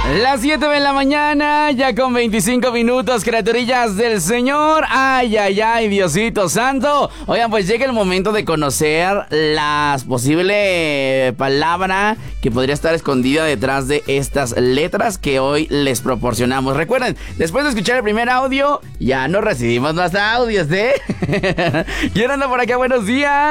Las 7 de la mañana, ya con 25 minutos, criaturillas del Señor. Ay, ay, ay, Diosito Santo. Oigan, pues llega el momento de conocer las posibles palabras que podría estar escondida detrás de estas letras que hoy les proporcionamos. Recuerden, después de escuchar el primer audio, ya no recibimos más audios, ¿eh? ¿Quién anda por acá? Buenos días.